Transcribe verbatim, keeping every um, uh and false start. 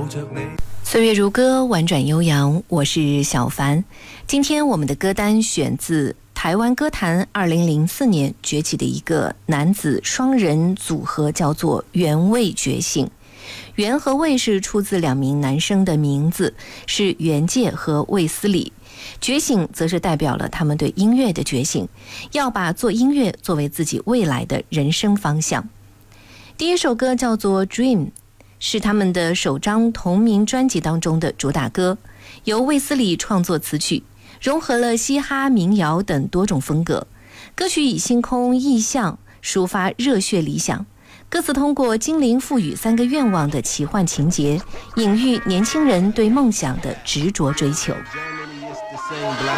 岁月如歌，婉转悠扬，我是小凡。今天我们的歌单选自台湾歌坛二零零四年崛起的一个男子双人组合，叫做原味觉醒。原和味是出自两名男生的名字，是原介和卫斯理。觉醒则是代表了他们对音乐的觉醒，要把做音乐作为自己未来的人生方向。第一首歌叫做 Dream， 是他们的首张同名专辑当中的主打歌，由卫斯理创作词曲，融合了嘻哈、民谣等多种风格。歌曲以星空意象抒发热血理想，歌词通过精灵赋予三个愿望的奇幻情节，隐喻年轻人对梦想的执着追求。